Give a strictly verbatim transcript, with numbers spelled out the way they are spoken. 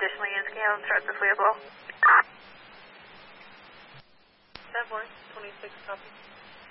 additional units can handle and start this way as well. ten four, twenty-six, copy.